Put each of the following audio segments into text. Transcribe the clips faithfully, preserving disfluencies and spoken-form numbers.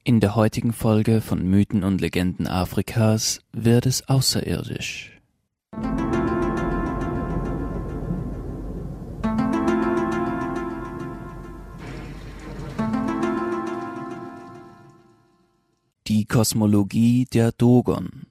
In der heutigen Folge von Mythen und Legenden Afrikas wird es außerirdisch. Die Kosmologie der Dogon.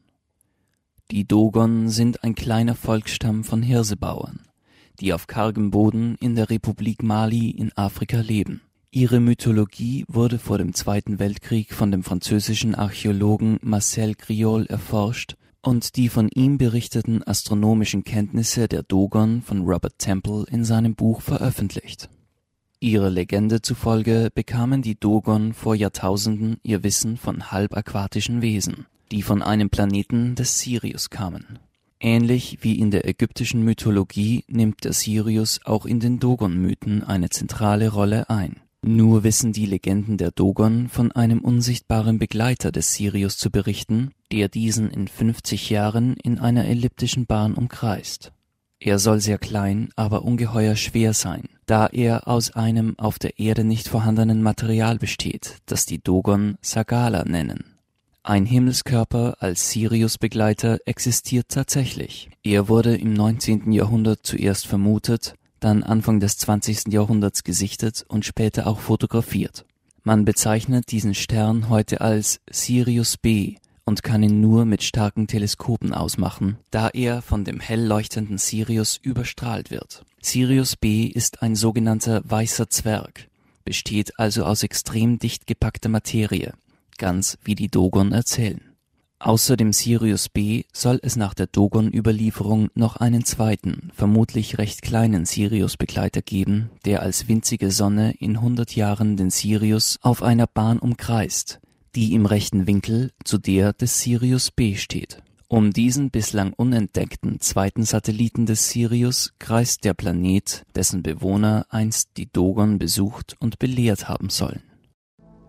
Die Dogon sind ein kleiner Volksstamm von Hirsebauern, die auf kargem Boden in der Republik Mali in Afrika leben. Ihre Mythologie wurde vor dem Zweiten Weltkrieg von dem französischen Archäologen Marcel Griaule erforscht und die von ihm berichteten astronomischen Kenntnisse der Dogon von Robert Temple in seinem Buch veröffentlicht. Ihrer Legende zufolge bekamen die Dogon vor Jahrtausenden ihr Wissen von halbaquatischen Wesen, die von einem Planeten des Sirius kamen. Ähnlich wie in der ägyptischen Mythologie nimmt der Sirius auch in den Dogon-Mythen eine zentrale Rolle ein. Nur wissen die Legenden der Dogon von einem unsichtbaren Begleiter des Sirius zu berichten, der diesen in fünfzig Jahren in einer elliptischen Bahn umkreist. Er soll sehr klein, aber ungeheuer schwer sein, da er aus einem auf der Erde nicht vorhandenen Material besteht, das die Dogon Sagala nennen. Ein Himmelskörper als Sirius-Begleiter existiert tatsächlich. Er wurde im neunzehnten Jahrhundert zuerst vermutet, dann Anfang des zwanzigsten Jahrhunderts gesichtet und später auch fotografiert. Man bezeichnet diesen Stern heute als Sirius B und kann ihn nur mit starken Teleskopen ausmachen, da er von dem hell leuchtenden Sirius überstrahlt wird. Sirius B ist ein sogenannter weißer Zwerg, besteht also aus extrem dicht gepackter Materie, ganz wie die Dogon erzählen. Außer dem Sirius B soll es nach der Dogon-Überlieferung noch einen zweiten, vermutlich recht kleinen Sirius-Begleiter geben, der als winzige Sonne in hundert Jahren den Sirius auf einer Bahn umkreist, die im rechten Winkel zu der des Sirius B steht. Um diesen bislang unentdeckten zweiten Satelliten des Sirius kreist der Planet, dessen Bewohner einst die Dogon besucht und belehrt haben sollen.